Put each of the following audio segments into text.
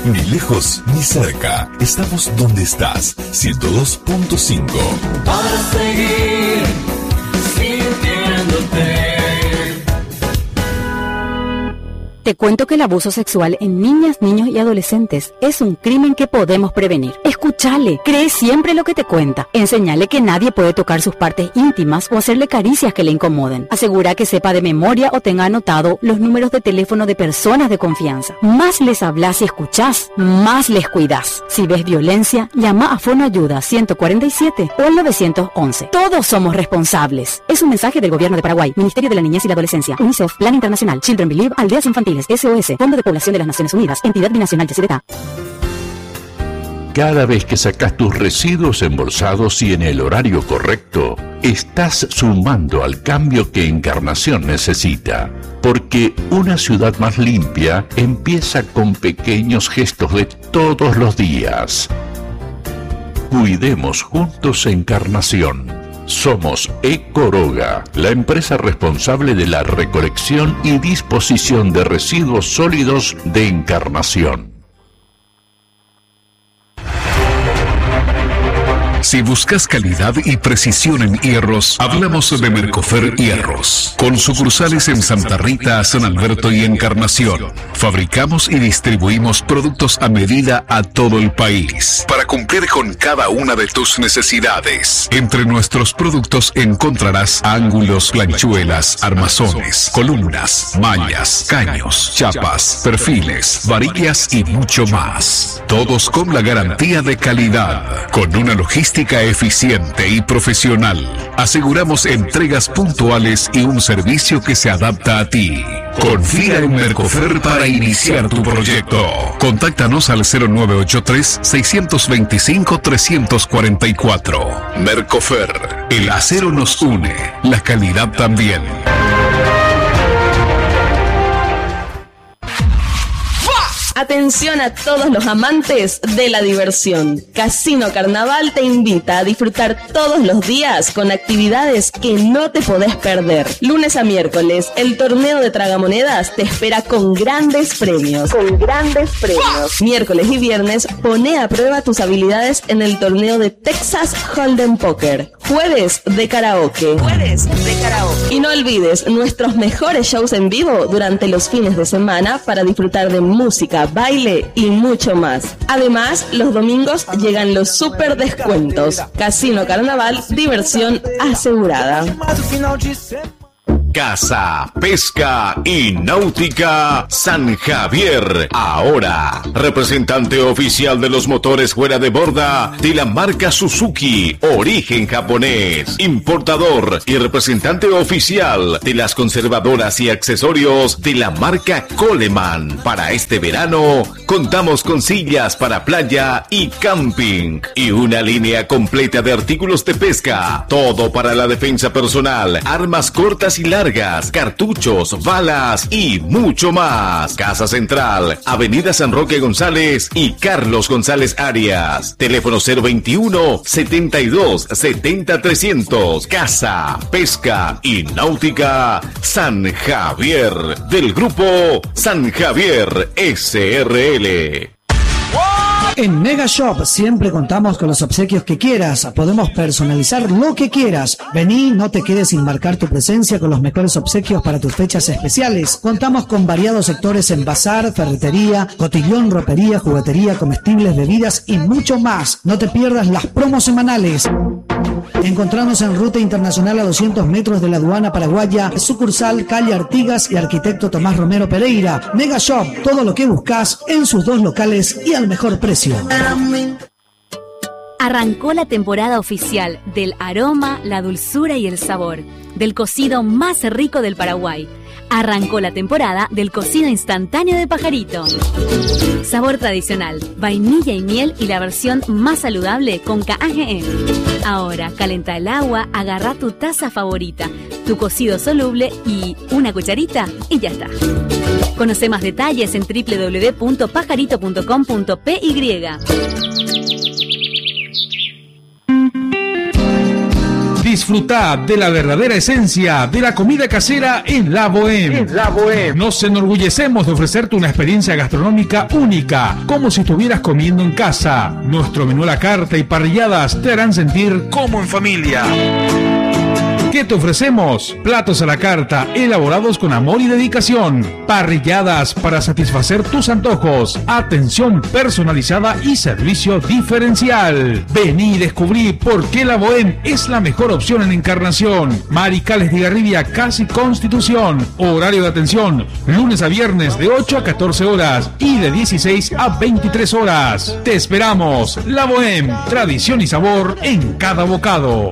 Ni lejos ni cerca. Estamos donde estás. 102.5. Para seguir sintiéndote. Te cuento que el abuso sexual en niñas, niños y adolescentes es un crimen que podemos prevenir. Escúchale, cree siempre lo que te cuenta. Enséñale que nadie puede tocar sus partes íntimas o hacerle caricias que le incomoden. Asegura que sepa de memoria o tenga anotado los números de teléfono de personas de confianza. Más les hablas y escuchás, más les cuidás. Si ves violencia, llama a Fonoayuda 147 o al 911. Todos somos responsables. Es un mensaje del Gobierno de Paraguay, Ministerio de la Niñez y la Adolescencia, UNICEF, Plan Internacional, Children Believe, Aldeas Infantiles, SOS, Fondo de Población de las Naciones Unidas, Entidad Binacional Yacyretá. Cada vez que sacas tus residuos embolsados y en el horario correcto, estás sumando al cambio que Encarnación necesita. Porque una ciudad más limpia empieza con pequeños gestos de todos los días. Cuidemos juntos Encarnación. Somos Ecoroga, la empresa responsable de la recolección y disposición de residuos sólidos de Encarnación. Si buscas calidad y precisión en hierros, hablamos de Mercofer Hierros. Con sucursales en Santa Rita, San Alberto y Encarnación. Fabricamos y distribuimos productos a medida a todo el país, para cumplir con cada una de tus necesidades. Entre nuestros productos encontrarás ángulos, planchuelas, armazones, columnas, mallas, caños, chapas, perfiles, varillas y mucho más. Todos con la garantía de calidad, con una logística eficiente y profesional. Aseguramos entregas puntuales y un servicio que se adapta a ti. Confía en Mercofer para iniciar tu proyecto. Contáctanos al 0983-625-344. Mercofer, el acero nos une, la calidad también. Atención a todos los amantes de la diversión. Casino Carnaval te invita a disfrutar todos los días con actividades que no te podés perder. Lunes a miércoles, el torneo de tragamonedas te espera con grandes premios. Miércoles y viernes, pone a prueba tus habilidades en el torneo de Texas Hold'em Poker. Jueves de karaoke. Y no olvides nuestros mejores shows en vivo durante los fines de semana para disfrutar de música, baile y mucho más. Además, los domingos llegan los super descuentos. Casino Carnaval, diversión asegurada. Caza, Pesca y Náutica San Javier. Ahora, representante oficial de los motores fuera de borda de la marca Suzuki, origen japonés. Importador y representante oficial de las conservadoras y accesorios de la marca Coleman. Para este verano, contamos con sillas para playa y camping. Y una línea completa de artículos de pesca. Todo para la defensa personal, armas cortas y largas, cartuchos, balas y mucho más. Casa Central, Avenida San Roque González y Carlos González Arias. Teléfono 021 72 70 300. Caza, Pesca y Náutica San Javier, del grupo San Javier SRL. En Mega Shop siempre contamos con los obsequios que quieras. Podemos personalizar lo que quieras. Vení, no te quedes sin marcar tu presencia con los mejores obsequios para tus fechas especiales. Contamos con variados sectores en bazar, ferretería, cotillón, ropería, juguetería, comestibles, bebidas y mucho más. No te pierdas las promos semanales. Encontrarnos en Ruta Internacional a 200 metros de la aduana paraguaya, sucursal calle Artigas y Arquitecto Tomás Romero Pereira. Mega Shop, todo lo que buscas en sus dos locales y al mejor precio. Arrancó la temporada oficial del aroma, la dulzura y el sabor del cocido más rico del Paraguay. Arrancó la temporada del cocido instantáneo de Pajarito. Sabor tradicional, vainilla y miel y la versión más saludable con KAGM. Ahora, calenta el agua, agarra tu taza favorita, tu cocido soluble y una cucharita y ya está. Conoce más detalles en www.pajarito.com.py. Disfrutá de la verdadera esencia de la comida casera en La Bohème. Nos enorgullecemos de ofrecerte una experiencia gastronómica única, como si estuvieras comiendo en casa. Nuestro menú a la carta y parrilladas te harán sentir como en familia. ¿Qué te ofrecemos? Platos a la carta, elaborados con amor y dedicación. Parrilladas para satisfacer tus antojos. Atención personalizada y servicio diferencial. Vení y descubrí por qué La Bohème es la mejor opción en Encarnación. Maricales de Garribia, casi Constitución. Horario de atención, lunes a viernes de 8 a 14 horas y de 16 a 23 horas. Te esperamos. La Bohème, tradición y sabor en cada bocado.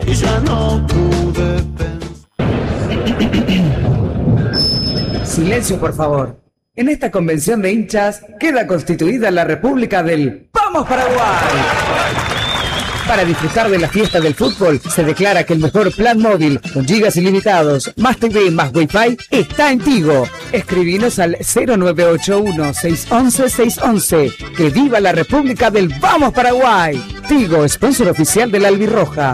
Silencio, por favor. En esta convención de hinchas queda constituida la República del ¡Vamos Paraguay! Para disfrutar de la fiesta del fútbol, se declara que el mejor plan móvil, con gigas ilimitados, más TV, más Wi-Fi, está en Tigo. Escribinos al 0981-611-611. ¡Que viva la República del ¡Vamos Paraguay! Tigo, sponsor oficial de la Albirroja.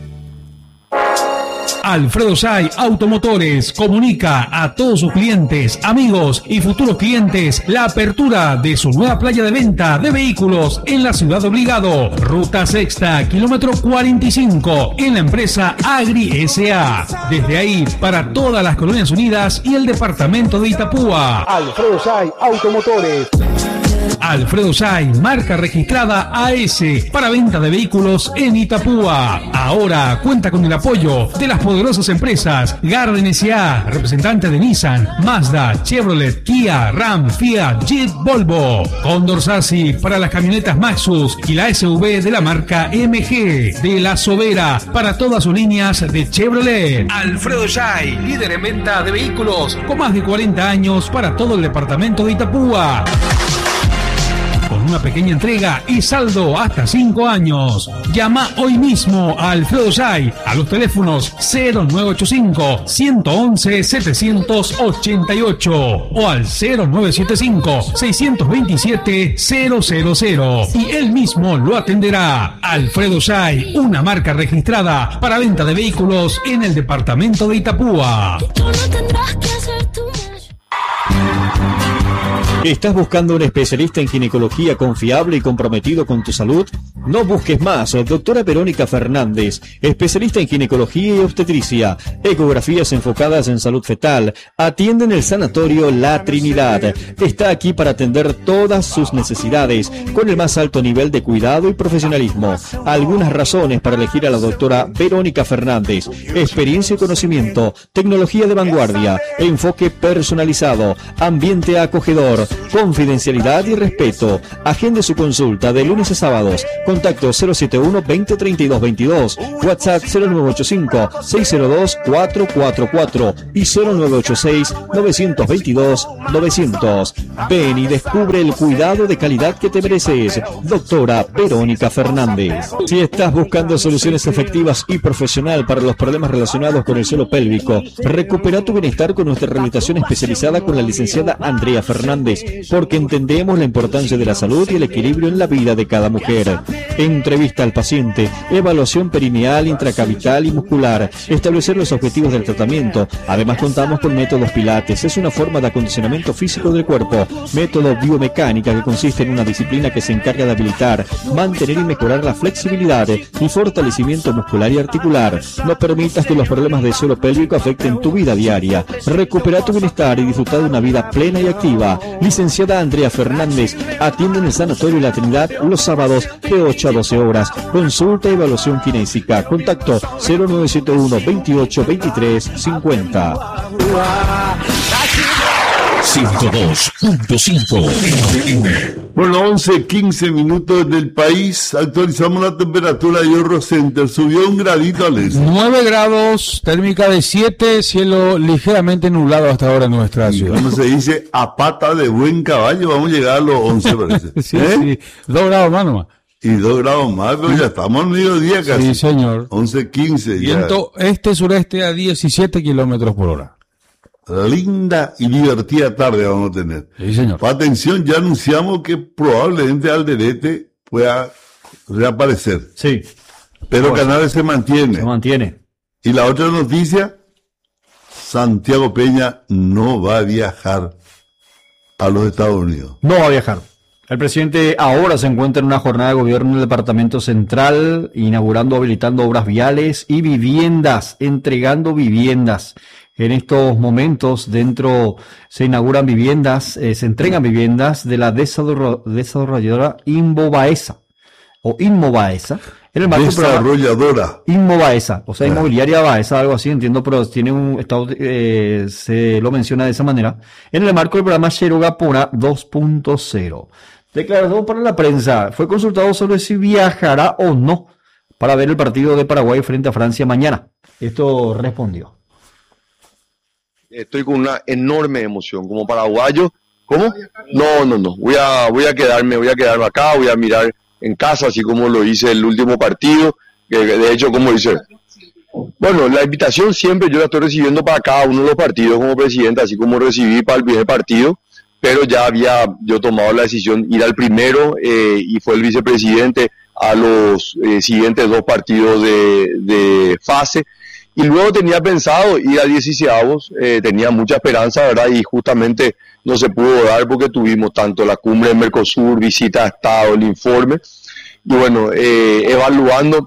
Alfredo Say Automotores comunica a todos sus clientes, amigos y futuros clientes la apertura de su nueva playa de venta de vehículos en la ciudad de Obligado, ruta sexta, kilómetro 45, en la empresa Agri S.A. Desde ahí para todas las Colonias Unidas y el departamento de Itapúa. Alfredo Say Automotores. Alfredo Say, marca registrada AS, para venta de vehículos en Itapúa. Ahora cuenta con el apoyo de las poderosas empresas Garden S.A., representante de Nissan, Mazda, Chevrolet, Kia, Ram, Fiat, Jeep, Volvo. Condor Sassi para las camionetas Maxus y la SUV de la marca MG. De La Sobera para todas sus líneas de Chevrolet. Alfredo Say, líder en venta de vehículos con más de 40 años para todo el departamento de Itapúa. Con una pequeña entrega y saldo hasta 5 años. Llama hoy mismo a Alfredo Say a los teléfonos 0985-111-788 o al 0975-627-000 y él mismo lo atenderá. Alfredo Say, una marca registrada para venta de vehículos en el departamento de Itapúa. ¿Estás buscando un especialista en ginecología confiable y comprometido con tu salud? No busques más. Doctora Verónica Fernández, especialista en ginecología y obstetricia, ecografías enfocadas en salud fetal, atiende en el Sanatorio La Trinidad. Está aquí para atender todas sus necesidades con el más alto nivel de cuidado y profesionalismo. Algunas razones para elegir a la doctora Verónica Fernández: experiencia y conocimiento, tecnología de vanguardia, enfoque personalizado, ambiente acogedor, confidencialidad y respeto. Agende su consulta de lunes a sábados. Contacto 071-2032-22, WhatsApp 0985-602-444 y 0986-922-900. Ven y descubre el cuidado de calidad que te mereces. Doctora Verónica Fernández. Si estás buscando soluciones efectivas y profesional para los problemas relacionados con el suelo pélvico, recupera tu bienestar con nuestra rehabilitación especializada con la licenciada Andrea Fernández, porque entendemos la importancia de la salud y el equilibrio en la vida de cada mujer. Entrevista al paciente, evaluación perineal, intracavital y muscular, establecer los objetivos del tratamiento. Además contamos con métodos Pilates, es una forma de acondicionamiento físico del cuerpo. Método biomecánica, que consiste en una disciplina que se encarga de habilitar, mantener y mejorar la flexibilidad y fortalecimiento muscular y articular. No permitas que los problemas del suelo pélvico afecten tu vida diaria. Recupera tu bienestar y disfruta de una vida plena y activa. Licenciada Andrea Fernández atiende en el Sanatorio La Trinidad los sábados de 8 a 12 horas. Consulta y evaluación kinésica. Contacto 0971-28-23-50. 102.5. Bueno, 11:15 minutos del país. Actualizamos la temperatura de Euro Center. Subió 1 gradito al este. 9 grados, térmica de 7, cielo ligeramente nublado hasta ahora en nuestra ciudad. Como se dice, a pata de buen caballo, vamos a llegar a los 11, parece. Sí, sí, 2 grados más nomás. Y 2 grados más, pero ya estamos al mediodía casi. Sí, señor. 11:15. Viento este-sureste a 17 kilómetros por hora. Linda y divertida tarde vamos a tener. Sí, señor. Atención, ya anunciamos que probablemente Alderete pueda reaparecer. Sí. Pero Canales se mantiene. Se mantiene. Y la otra noticia, Santiago Peña no va a viajar a los Estados Unidos. No va a viajar. El presidente ahora se encuentra en una jornada de gobierno en el Departamento Central, inaugurando, habilitando obras viales y viviendas, entregando viviendas. En estos momentos se inauguran viviendas, se entregan viviendas de la desarrolladora Inmobaesa, en el marco desarrolladora Inmobaesa, o sea, Inmobiliaria Baesa, algo así, entiendo, pero tiene un estado, se lo menciona de esa manera, en el marco del programa Cherokee Pura 2.0. Declaración para la prensa. Fue consultado sobre si viajará o no para ver el partido de Paraguay frente a Francia mañana. Esto respondió. Estoy con una enorme emoción como paraguayo. ¿Cómo? No. Voy a quedarme acá, voy a mirar en casa, así como lo hice el último partido. Que de hecho, como dice, bueno, la invitación siempre yo la estoy recibiendo para cada uno de los partidos como presidente, así como recibí para el primer partido. Pero ya había yo tomado la decisión ir al primero y fue el vicepresidente a los siguientes 2 partidos de fase. Y luego tenía pensado ir a 16avos, tenía mucha esperanza, ¿verdad? Y justamente no se pudo dar porque tuvimos tanto la cumbre de Mercosur, visita a Estado, el informe. Y bueno, evaluando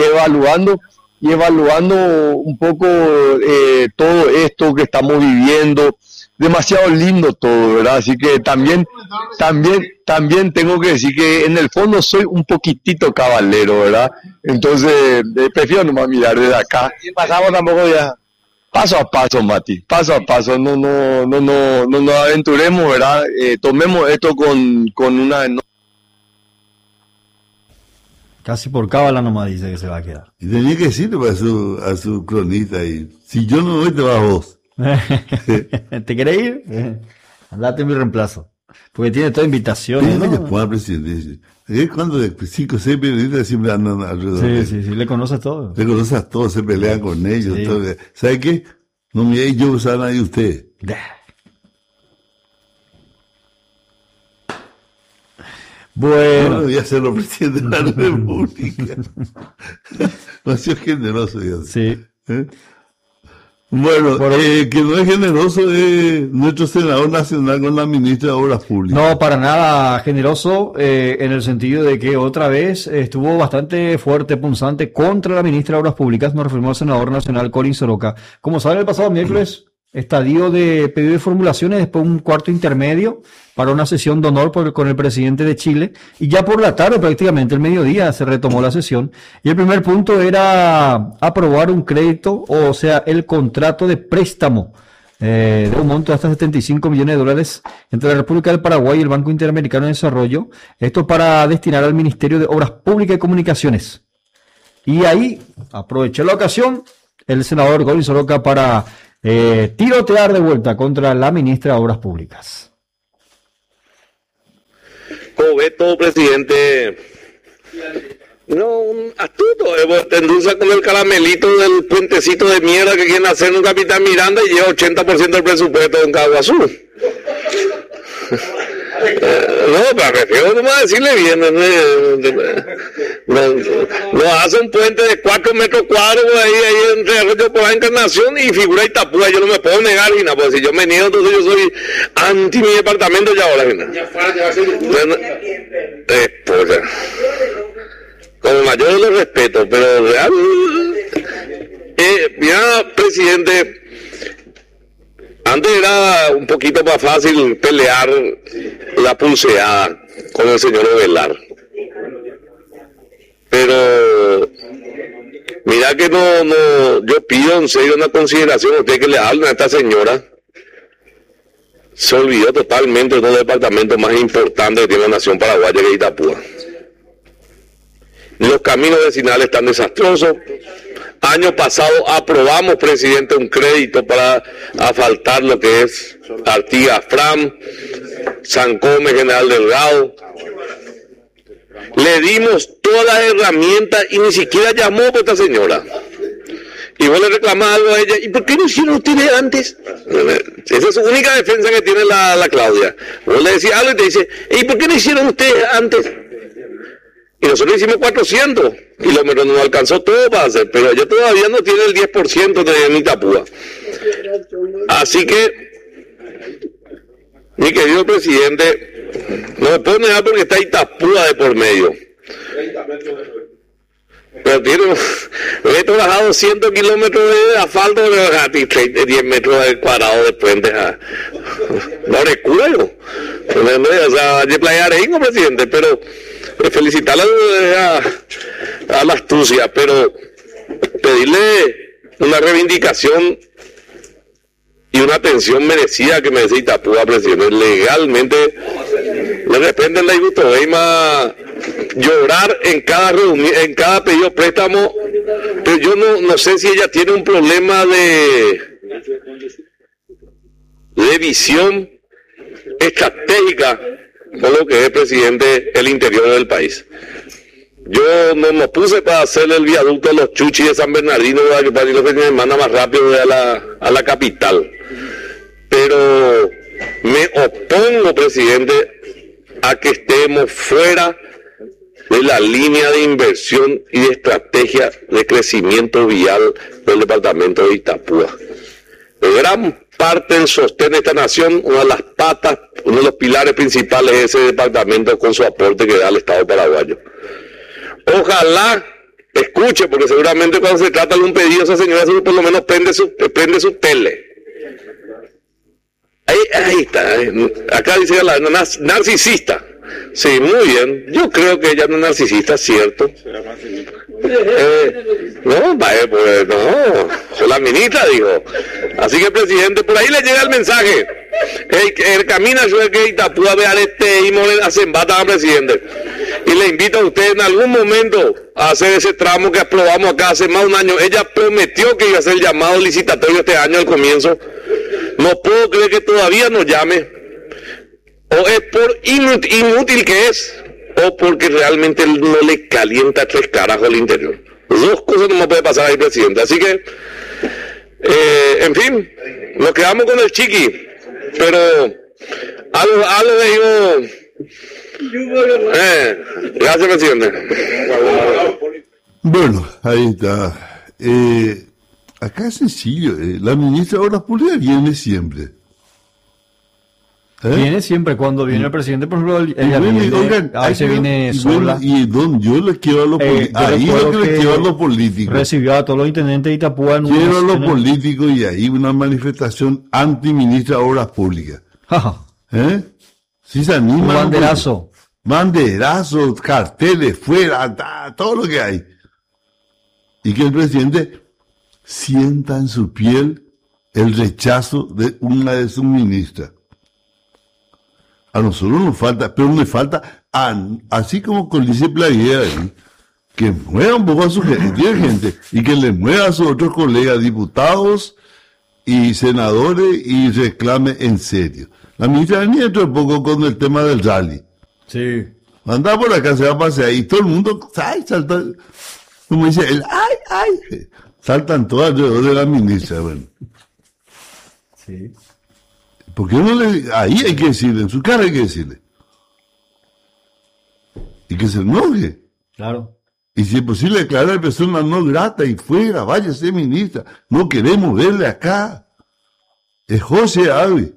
un poco todo esto que estamos viviendo. Demasiado lindo todo, ¿verdad? Así que también tengo que decir que en el fondo soy un poquitito caballero, ¿verdad? Entonces, prefiero nomás mirar desde acá. Pasamos tampoco ya. Paso a paso, Mati, paso a paso, no nos aventuremos, ¿verdad? Tomemos esto con una... Casi por cábala nomás dice que se va a quedar. Y tenía que decirle a su cronista, y si yo no voy, te vas vos. ¿Te querés ir? Andate en mi reemplazo. Porque tiene toda invitación. ¿No? Presidente. Cuando de 5 o 6 periodistas siempre andan alrededor. Sí, le conoces a todos. Le conoces a todos, se pelean con ellos. Sí. Todo. ¿Sabe qué? No me digáis yo usar a nadie usted. Bueno. No voy a ser los presidentes de la República. No ha sido generoso, Dios. Sí. Bueno, que no es generoso nuestro senador nacional con la ministra de Obras Públicas. No, para nada generoso, en el sentido de que otra vez estuvo bastante fuerte, punzante contra la ministra de Obras Públicas, nos refirmó el senador nacional Colin Soroka. Como saben, el pasado miércoles, estadio de pedido de formulaciones, después un cuarto intermedio para una sesión de honor con el presidente de Chile, y ya por la tarde, prácticamente el mediodía, se retomó la sesión, y el primer punto era aprobar un crédito, o sea, el contrato de préstamo de un monto de hasta $75 millones entre la República del Paraguay y el Banco Interamericano de Desarrollo, esto para destinar al Ministerio de Obras Públicas y Comunicaciones. Y ahí aproveché la ocasión el senador Colin Soroka para tirotear de vuelta contra la ministra de Obras Públicas. Como ve todo, presidente, no, un astuto, te endulza con el caramelito del puentecito de mierda que quieren hacer un Capitán Miranda y lleva 80% del presupuesto en Caguazú. No, pero prefiero nomás decirle bien, no hace un puente de 4 metros cuadrados ahí entre Arroyo por la Encarnación y figura Itapúa. Yo no me puedo negar, Gina, porque si yo me niego, entonces yo soy anti mi departamento ya ahora, Gina. Con el mayor de los respetos, pero real, mira, presidente, antes era un poquito más fácil pelear la pulseada con el señor Ovelar. Pero mira que yo pido en serio una consideración a usted que le hablen a esta señora. Se olvidó totalmente de los departamentos más importantes que tiene la nación paraguaya, que es Itapúa. Los caminos vecinales están desastrosos. Año pasado aprobamos, presidente, un crédito para asfaltar lo que es Artigas Fram, San Come, General Delgado. Le dimos todas las herramientas y ni siquiera llamó por esta señora. Y vos le reclamás algo a ella, ¿y por qué no hicieron ustedes antes? Esa es su única defensa que tiene la Claudia. Vos le decís algo y te dice, ¿y por qué no hicieron ustedes antes? Y nosotros hicimos 400 kilómetros, no alcanzó todo para hacer, pero ella todavía no tiene el 10% de Itapúa. Así que, mi querido presidente, no me puedo negar porque está Itapúa de por medio. Pero tiene metro bajado 200 kilómetros de asfalto, de 10 metros cuadrados de puentes. No recuerdo. O sea, de Playa Arengo, presidente, pero felicitarle a la astucia, pero pedirle una reivindicación y una atención merecida que merece Itapúa, presidente. Legalmente, de repente en la Ibutoveima llorar en cada reunión, en cada pedido de préstamo, pero yo no sé si ella tiene un problema de visión estratégica con lo que es, presidente, el interior del país. Yo no me puse para hacer el viaducto de los Chuchis de San Bernardino para ir los fines de semana más rápido a la capital, pero me opongo, presidente, a que estemos fuera de la línea de inversión y de estrategia de crecimiento vial del departamento de Itapúa. Gran parte del sostén de esta nación, una de las patas, uno de los pilares principales de ese departamento con su aporte que da al Estado paraguayo. Ojalá escuche, porque seguramente cuando se trata de un pedido, esa señora por lo menos prende su tele. Ahí está. Acá dice la narcisista. Sí, muy bien. Yo creo que ella no es narcisista, ¿cierto? La ministra dijo. Así que, presidente, por ahí le llega el mensaje. El camina yo que Itapúa vean este y Morena Zembata, presidente. Y le invito a usted en algún momento a hacer ese tramo que aprobamos acá hace más de un año. Ella prometió que iba a hacer el llamado licitatorio este año al comienzo. No puedo creer que todavía nos llame. O es por inútil que es, o porque realmente no le calienta tres carajos al interior. Dos cosas no me puede pasar ahí, presidente. Así que, en fin, nos quedamos con el chiqui, pero algo le digo. Gracias, presidente. Bueno, ahí está. Acá es sencillo. La ministra de Obras Públicas viene siempre. Viene siempre, cuando viene el presidente, por ejemplo, ella viene, a veces viene sola. Yo le quiero a los políticos, ahí lo que le quiero a los políticos. Recibió a todos los intendentes de Itapúa. Quiero a los políticos y ahí una manifestación anti-ministra de Obras Públicas. Si se anima. Un banderazo. Banderazos, carteles, fuera, todo lo que hay. Y que el presidente sienta en su piel el rechazo de una de sus ministras. A nosotros nos falta, pero nos falta, así como con Lice Plaguea, que mueva un poco a su gente y que le mueva a sus otros colegas diputados y senadores y reclame en serio. La ministra venía dentro de poco con el tema del rally. Sí. Anda por acá, se va a pasear y todo el mundo, salta, como dice él, saltan todos alrededor de la ministra, bueno. Sí. ¿Por qué no le...? Ahí hay que decirle, en su cara hay que decirle. Y que se enoje. Claro. Y si es posible declarar persona no grata y fuera, váyase ministra. No queremos verle acá. Es José Ave.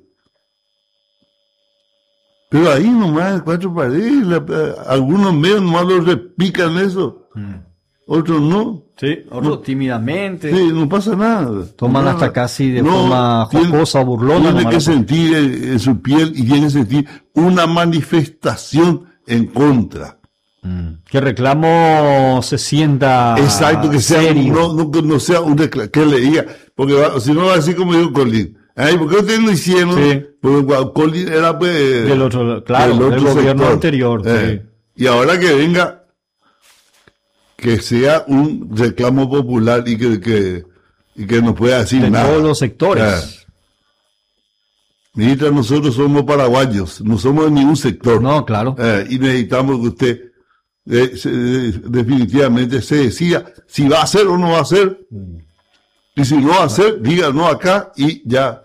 Pero ahí nomás, cuatro paredes, algunos medios nomás los repican eso. Otros no. Sí, otros tímidamente. Sí, no pasa nada. Toman hasta casi de forma jocosa, burlona. Tiene que sentir en su piel y tiene que sentir una manifestación en contra. Que el reclamo se sienta. Exacto, que sea serio. No sea un reclamo, que le diga, porque si no va a decir como dijo Colín. Ay, ¿por qué ustedes no hicieron? Sí. Porque Colín era pues, del otro, claro, del gobierno anterior. Sí. Y ahora que venga, que sea un reclamo popular y que nos pueda decir de nada. Todos los sectores. Ministra, nosotros somos paraguayos, no somos de ningún sector. No, claro. Y necesitamos que usted definitivamente se decida si va a hacer o no va a hacer. Y si no va a hacer, díganos acá y ya.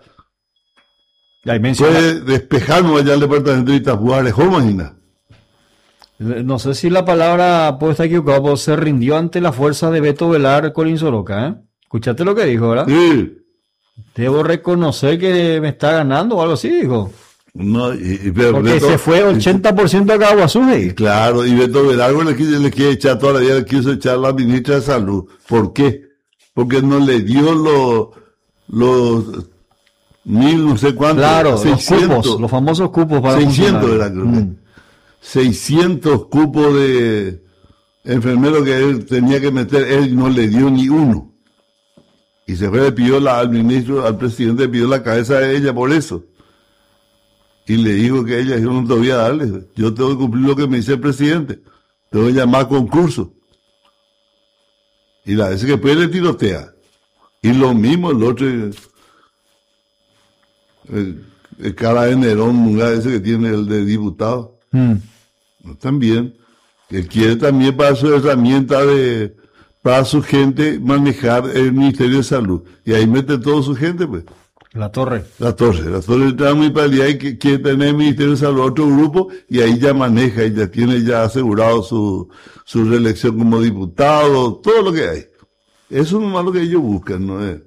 Puede despejarnos allá al departamento de Itapúa, imagina. No sé si la palabra puede estar equivocada, pero se rindió ante la fuerza de Beto Velar, Colin Soroka, ¿eh? Escuchaste lo que dijo, ¿verdad? Sí. Debo reconocer que me está ganando o algo así, dijo. No, porque Beto, se fue 80% a Caguazú. Claro, y Beto Velar le quiere echar toda la vida, le quiso echar a la ministra de Salud. ¿Por qué? Porque no le dio los 1000, no sé cuántos. Claro, 600, los cupos, los famosos cupos para 600 era, creo que. 600 cupos de enfermeros que él tenía que meter, él no le dio ni uno. Y se fue, le pidió al ministro, al presidente, le pidió la cabeza de ella por eso. Y le dijo que ella, yo no te voy a darle, yo tengo que cumplir lo que me dice el presidente, tengo que llamar a concurso. Y la vez que después le tirotea. Y lo mismo el otro, el cara de Nerón, ese que tiene el de diputado. También, él quiere también para su herramienta para su gente manejar el Ministerio de Salud. Y ahí mete toda su gente, pues. La Torre está muy pálida y quiere tener el Ministerio de Salud otro grupo y ahí ya maneja y ya tiene ya asegurado su reelección como diputado, todo lo que hay. Eso es nomás lo que ellos buscan, ¿no es?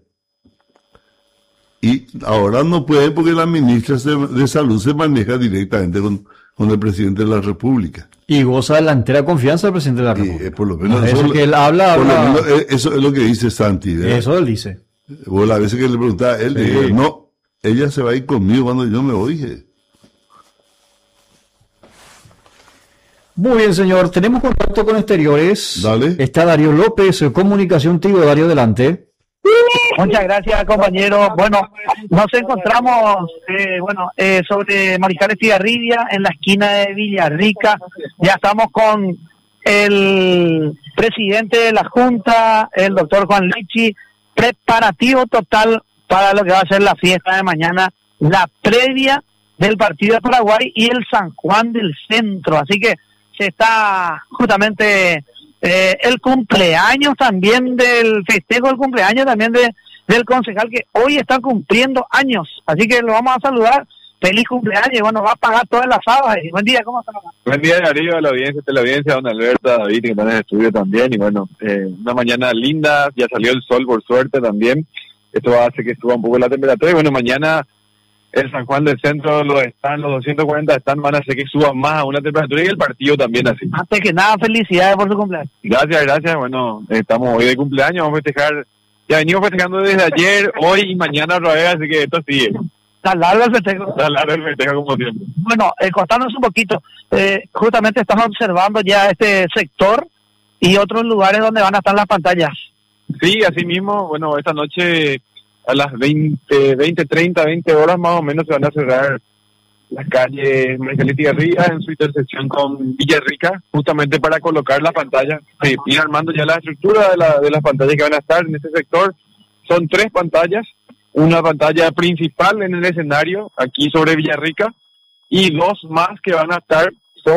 Y ahora no puede porque la ministra de Salud se maneja directamente con el presidente de la República. Y goza de la entera confianza del presidente de la República. Por lo menos eso que él habla. Por lo menos eso es lo que dice Santi. ¿verdad? Eso él dice. O las veces que le preguntaba a él, sí. Dijo, no, ella se va a ir conmigo cuando yo me voy. Muy bien, señor. Tenemos contacto con exteriores. Dale. Está Darío López, comunicación contigo, Darío, adelante. Muchas gracias, compañero. Bueno, nos encontramos sobre Mariscal Estigarribia, en la esquina de Villarrica. Ya estamos con el presidente de la Junta, el doctor Juan Lichi, preparativo total para lo que va a ser la fiesta de mañana, la previa del partido de Paraguay y el San Juan del Centro. Así que se está justamente el cumpleaños también del festejo, el cumpleaños también del concejal que hoy está cumpliendo años. Así que lo vamos a saludar. Feliz cumpleaños, y bueno, va a pagar todas las sábados. Buen día, ¿cómo estás? Buen día, Darío, a la audiencia, don Alberto, David, que están en el estudio también. Y bueno, una mañana linda, ya salió el sol por suerte también. Esto hace que suba un poco la temperatura. Y bueno, mañana el San Juan del Centro los 240 van a hacer que suba más a una temperatura y el partido también así. Antes que nada, felicidades por su cumpleaños. Gracias. Bueno, estamos hoy de cumpleaños, vamos a festejar. Ya venimos festejando desde ayer, hoy y mañana otra vez, así que esto sigue. Está largo el festejo. Está largo el festejo como siempre. Bueno, contanos un poquito. Justamente estamos observando ya este sector y otros lugares donde van a estar las pantallas. Sí, así mismo. Bueno, esta noche a las 20 horas más o menos se van a cerrar las calles Mariscal Estigarribia en su intersección con Villarrica, justamente para colocar la pantalla. Ir armando ya la estructura de las pantallas que van a estar en este sector. Son 3 pantallas. Una pantalla principal en el escenario, aquí sobre Villarrica, y 2 más que van a estar